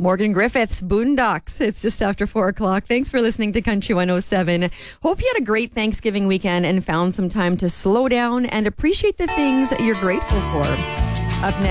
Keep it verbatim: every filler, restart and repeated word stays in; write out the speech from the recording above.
Morgan Griffiths, Boondocks. It's just after four o'clock. Thanks for listening to Country one oh seven. Hope you had a great Thanksgiving weekend and found some time to slow down and appreciate the things you're grateful for. Up next.